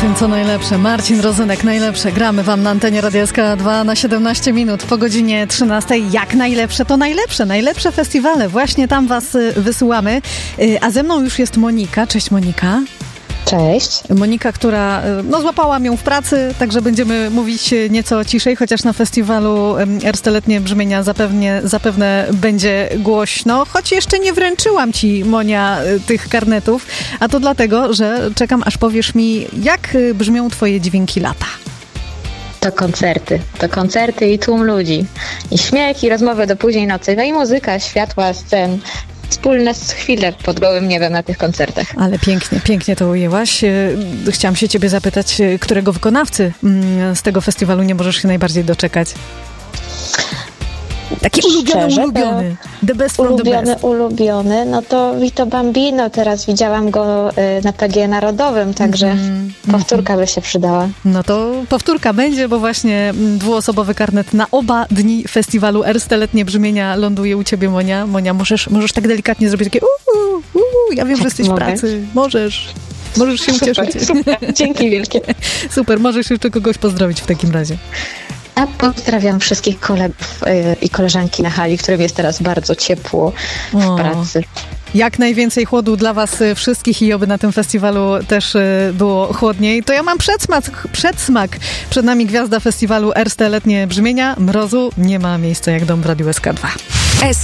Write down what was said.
tym, co najlepsze. Marcin Rozynek, najlepsze. Gramy wam na antenie Radia SK2 na 17 minut po godzinie 13. Jak najlepsze, to najlepsze. Najlepsze festiwale. Właśnie tam was wysyłamy. A ze mną już jest Monika. Cześć, Monika. Cześć. Monika, która złapałam ją w pracy, także będziemy mówić nieco ciszej, chociaż na festiwalu Erste Letnie Brzmienia zapewne będzie głośno, choć jeszcze nie wręczyłam ci, Monia, tych karnetów, a to dlatego, że czekam, aż powiesz mi, jak brzmią twoje dźwięki lata. To koncerty i tłum ludzi. I śmiech, i rozmowy do późnej nocy, no i muzyka, światła, scen. Wspólne chwile pod gołym niebem na tych koncertach. Ale pięknie to ujęłaś. Chciałam się ciebie zapytać, którego wykonawcy z tego festiwalu nie możesz się najbardziej doczekać? Taki ulubiony. The best from the best. Ulubiony, no to Vito Bambino, teraz widziałam go na PG Narodowym, także powtórka by się przydała. No to powtórka będzie, bo właśnie dwuosobowy karnet na oba dni festiwalu Erste Letnie Brzmienia ląduje u ciebie, Monia. Monia, możesz tak delikatnie zrobić takie ja wiem, że jesteś w pracy. Możesz się ucieszyć. Super. Dzięki wielkie. Super, możesz jeszcze kogoś pozdrowić w takim razie. A pozdrawiam wszystkich kolegów i koleżanki na hali, którym jest teraz bardzo ciepło w pracy. Jak najwięcej chłodu dla was wszystkich i oby na tym festiwalu też było chłodniej. To ja mam przedsmak. Przed nami gwiazda festiwalu Erste Letnie Brzmienia. Mrozu nie ma miejsca jak dom w Radiu SK2.